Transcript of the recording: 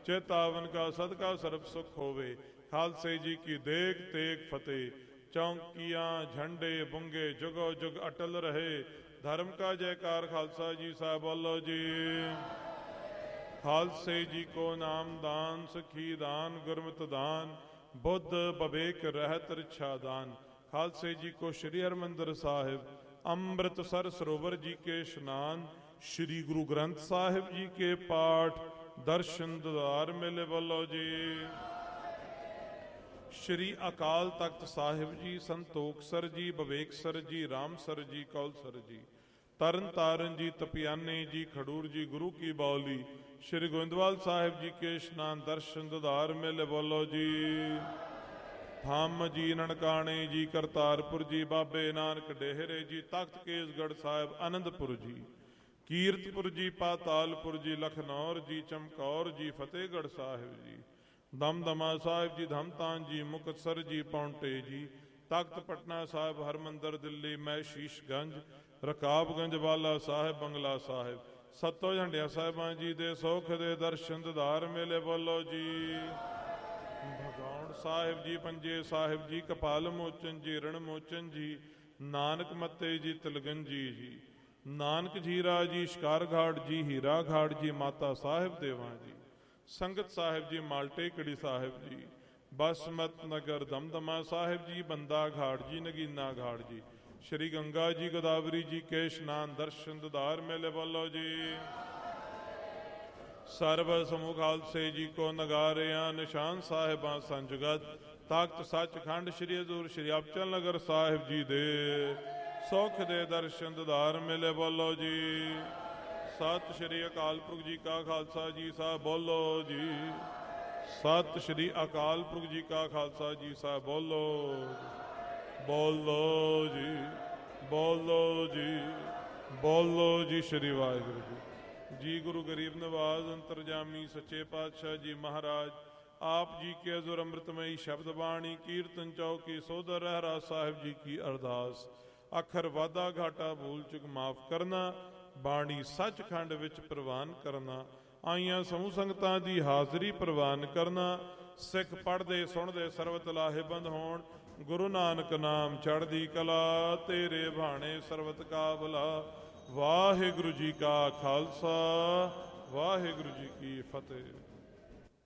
ਚੇਤਾਵਨ ਕਾ ਸਦਕਾ ਸਰਬ ਸੁਖ ਹੋਵੇ। ਖਾਲਸੇ ਜੀ ਕੀ ਦੇਖ ਤੇਗ ਫਤਿਹ। ਚੌਂਕੀਆਂ ਝੰਡੇ ਬੁੰਗੇ ਜੁਗੋ ਜੁਗ ਅਟਲ ਰਹੇ। ਧਰਮ ਕਾ ਜੈਕਾਰ ਖਾਲਸਾ ਜੀ ਸਾਹਿਬ ਬੋਲੋ ਜੀ। ਖਾਲਸੇ ਜੀ ਕੋ ਨਾਮ ਦਾਨ ਸਖੀ ਦਾਨ ਗੁਰਮਤਿ ਦਾਨ ਬੁੱਧ ਬਵੇਕ ਰਹਿਤ ਰਿਛਾ ਦਾਨ। ਖਾਲਸੇ ਜੀ ਕੋ ਸ਼੍ਰੀ ਹਰਿਮੰਦਰ ਸਾਹਿਬ ਅੰਮ੍ਰਿਤਸਰ ਸਰੋਵਰ ਜੀ ਕੇ ਇਸ਼ਨਾਨ। ਸ਼੍ਰੀ ਗੁਰੂ ਗ੍ਰੰਥ ਸਾਹਿਬ ਜੀ ਕੇ ਪਾਠ ਦਰਸ਼ਨ ਦੀਦਾਰ ਮਿਲੇ ਬੋਲੋ ਜੀ। ਸ਼੍ਰੀ ਅਕਾਲ ਤਖਤ ਸਾਹਿਬ ਜੀ ਸੰਤੋਖਸਰ ਜੀ ਬਵੇਕਸਰ ਜੀ ਰਾਮਸਰ ਜੀ ਕੌਲਸਰ ਜੀ ਤਰਨ ਤਾਰਨ ਜੀ ਤਪਿਆਨੇ ਜੀ ਖਡੂਰ ਜੀ ਗੁਰੂ ਕੀ ਬਾਉਲੀ। ਸ਼੍ਰੀ ਗੋਇੰਦਵਾਲ ਸਾਹਿਬ ਜੀ ਕੇ ਇਸ਼ਨਾਨ ਦਰਸ਼ਨ ਦੀਦਾਰ ਮਿਲੇ ਬੋਲੋ ਜੀ। ਥੰਮ ਜੀ ਨਨਕਾਣੇ ਜੀ ਕਰਤਾਰਪੁਰ ਜੀ ਬਾਬੇ ਨਾਨਕ ਡੇਹਰੇ ਜੀ ਤਖਤ ਕੇਸਗੜ੍ਹ ਸਾਹਿਬ ਆਨੰਦਪੁਰ ਜੀ ਕੀਰਤਪੁਰ ਜੀ ਪਾਤਾਲਪੁਰ ਜੀ ਲਖਨੌਰ ਜੀ ਚਮਕੌਰ ਜੀ ਫਤਿਹਗੜ੍ਹ ਸਾਹਿਬ ਜੀ ਦਮਦਮਾ ਸਾਹਿਬ ਜੀ ਧਮਤਾਨ ਜੀ ਮੁਕਤਸਰ ਜੀ ਪੌਂਟੇ ਜੀ ਤਖਤ ਪਟਨਾ ਸਾਹਿਬ ਹਰਮੰਦਰ ਦਿੱਲੀ ਮੈਂ ਸ਼ੀਸ਼ਗੰਜ ਰਕਾਬਗੰਜ ਵਾਲਾ ਸਾਹਿਬ ਬੰਗਲਾ ਸਾਹਿਬ ਸੱਤੋ ਝੰਡਿਆ ਸਾਹਿਬਾਂ ਜੀ ਦੇ ਸੁਖ ਦੇ ਦਰਸ਼ਨ ਦੀਦਾਰ ਮੇਲੇ ਬੋਲੋ ਜੀ। ਭਗੌੜ ਸਾਹਿਬ ਜੀ ਪੰਜੇ ਸਾਹਿਬ ਜੀ ਕਪਾਲ ਮੋਚਨ ਜੀ ਰਣ ਮੋਚਨ ਜੀ ਨਾਨਕ ਮੱਤੇ ਜੀ ਤਿਲਗੰਜੀ ਜੀ ਨਾਨਕ ਜੀਰਾ ਜੀ ਸ਼ਿਕਾਰ ਘਾਟ ਜੀ ਹੀਰਾ ਘਾਟ ਜੀ ਮਾਤਾ ਸਾਹਿਬ ਦੇਵਾਂ ਜੀ ਸੰਗਤ ਸਾਹਿਬ ਜੀ ਮਾਲਟੇ ਕੜੀ ਸਾਹਿਬ ਜੀ ਬਸਮਤ ਨਗਰ ਦਮਦਮਾ ਸਾਹਿਬ ਜੀ ਬੰਦਾ ਘਾਟ ਜੀ ਨਗੀਨਾ ਘਾਟ ਜੀ ਸ਼੍ਰੀ ਗੰਗਾ ਜੀ ਗੋਦਾਵਰੀ ਜੀ ਕੇ ਇਸ਼ਨਾਨ ਦਰਸ਼ਨ ਦੀਦਾਰ ਮੇਲੇ ਬੋਲੋ ਜੀ। ਸਰਬ ਸਮੂਹ ਖਾਲਸੇ ਜੀ ਕੋ ਨਗਾਰਿਆਂ ਨਿਸ਼ਾਨ ਸਾਹਿਬਾਂ ਸੰਜਗਤ ਤਖਤ ਸੱਚਖੰਡ ਸ਼੍ਰੀ ਹਜ਼ੂਰ ਸ਼੍ਰੀ ਅਬਚਲ ਨਗਰ ਸਾਹਿਬ ਜੀ ਦੇ ਸੁਖ ਦੇ ਦਰਸ਼ਨ ਦੀਦਾਰ ਮਿਲੇ ਬੋਲੋ ਜੀ। ਸਤਿ ਸ਼੍ਰੀ ਅਕਾਲ ਪੁਰਖ ਜੀ ਕਾ ਖਾਲਸਾ ਜੀ ਸਾਹਿਬ ਬੋਲੋ ਜੀ। ਸਤਿ ਸ਼੍ਰੀ ਅਕਾਲ ਪੁਰਖ ਜੀ ਕਾ ਖਾਲਸਾ ਜੀ ਸਾਹਿਬ ਬੋਲੋ ਬੋਲੋ ਜੀ ਬੋਲੋ ਜੀ ਬੋਲੋ ਜੀ। ਸ਼੍ਰੀ ਵਾਹਿਗੁਰੂ ਜੀ। ਜੀ ਗੁਰੂ ਗਰੀਬ ਨਵਾਜ਼ ਅੰਤਰਜਾਮੀ ਸੱਚੇ ਪਾਤਸ਼ਾਹ ਜੀ ਮਹਾਰਾਜ ਆਪ ਜੀ ਕੇ ਹਜ਼ੂਰ ਅੰਮ੍ਰਿਤਮਈ ਸ਼ਬਦ ਬਾਣੀ ਕੀਰਤਨ ਚੌਕੀ ਸੋਦਰ ਰਹਿਰਾ ਸਾਹਿਬ ਜੀ ਕੀ ਅਰਦਾਸ। ਅੱਖਰ ਵਾਧਾ ਘਾਟਾ ਭੂਲ ਚੁਕ ਮਾਫ ਕਰਨਾ ਬਾਣੀ ਸੱਚਖੰਡ ਵਿੱਚ ਪ੍ਰਵਾਨ ਕਰਨਾ। ਆਈਆਂ ਸਮੂਹ ਸੰਗਤਾਂ ਦੀ ਹਾਜ਼ਰੀ ਪ੍ਰਵਾਨ ਕਰਨਾ। ਸਿੱਖ ਪੜ੍ਹਦੇ ਸੁਣਦੇ ਸਰਬਤ ਲਾਹੇਬੰਦ ਹੋਣ। ਗੁਰੂ ਨਾਨਕ ਨਾਮ ਚੜ੍ਹਦੀ ਕਲਾ ਤੇਰੇ ਭਾਣੇ ਸਰਬਤ ਕਾ ਭਲਾ। ਵਾਹਿਗੁਰੂ ਜੀ ਕਾ ਖਾਲਸਾ ਵਾਹਿਗੁਰੂ ਜੀ ਕੀ ਫਤਿਹ।